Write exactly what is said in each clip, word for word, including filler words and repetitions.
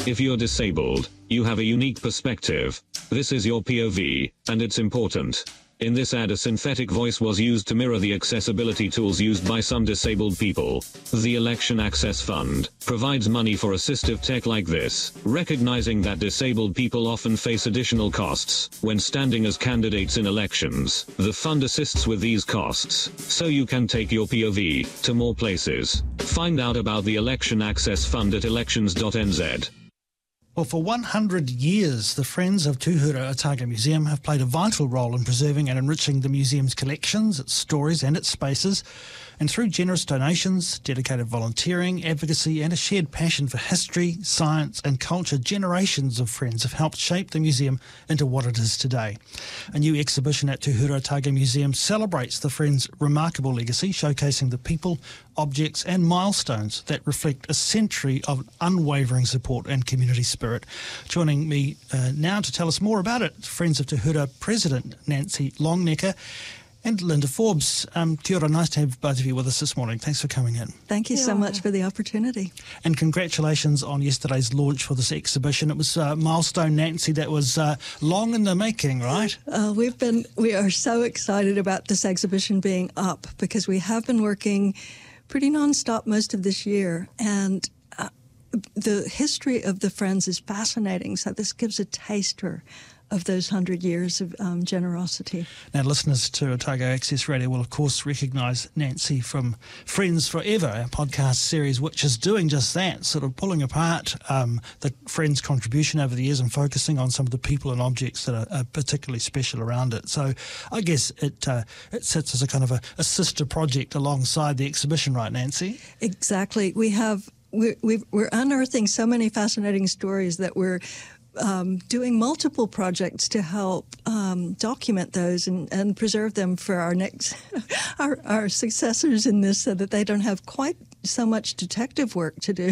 If you're disabled, you have a unique perspective. This is your P O V, and it's important. In this ad, a synthetic voice was used to mirror the accessibility tools used by some disabled people. The Election Access Fund provides money for assistive tech like this, recognizing that disabled people often face additional costs when standing as candidates in elections. The fund assists with these costs, so you can take your P O V to more places. Find out about the Election Access Fund at elections dot n z. Well, for one hundred years, the Friends of Tuhura Otago Museum have played a vital role in preserving and enriching the museum's collections, its stories and its spaces. And through generous donations, dedicated volunteering, advocacy and a shared passion for history, science and culture, generations of Friends have helped shape the museum into what it is today. A new exhibition at Tuhura Otago Museum celebrates the Friends' remarkable legacy, showcasing the people, objects and milestones that reflect a century of unwavering support and community spirit. Joining me uh, now to tell us more about it, Friends of Tuhura President Nancy Longnecker and Linda Forbes. Um, kia ora, nice to have both of you with us this morning. Thanks for coming in. Thank you so much for the opportunity. And congratulations on yesterday's launch for this exhibition. It was a milestone, Nancy, that was uh, long in the making, right? Uh, we've been, we are so excited about this exhibition being up because we have been working pretty non-stop most of this year, and uh, the history of the Friends is fascinating, so this gives a taster of those hundred years of um, generosity. Now, listeners to Otago Access Radio will, of course, recognise Nancy from Friends Forever, our podcast series, which is doing just that, sort of pulling apart um, the Friends' contribution over the years and focusing on some of the people and objects that are, are particularly special around it. So I guess it uh, it sits as a kind of a, a sister project alongside the exhibition, right, Nancy? Exactly. We have, we're, we've, we're unearthing so many fascinating stories that we're Um, doing multiple projects to help um, document those and, and preserve them for our next, our, our successors in this, so that they don't have quite so much detective work to do.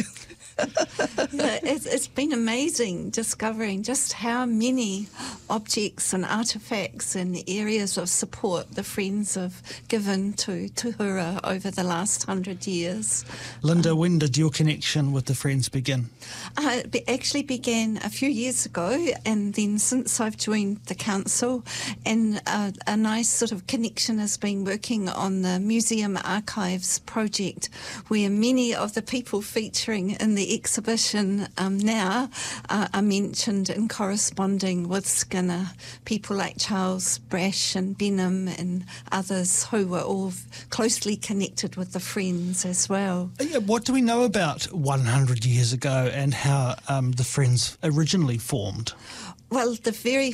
Yeah, it's, it's been amazing discovering just how many objects and artefacts and areas of support the Friends have given to Tuhura over the last hundred years. Linda, um, when did your connection with the Friends begin? Uh, it be, actually began a few years ago, and then since I've joined the council, and uh, a nice sort of connection has been working on the Museum Archives project, where many of the people featuring in the exhibition um, now uh, are mentioned in corresponding with Skinner, people like Charles Brash and Benham and others who were all closely connected with the Friends as well. What do we know about one hundred years ago and how um, the Friends originally formed? Well, the very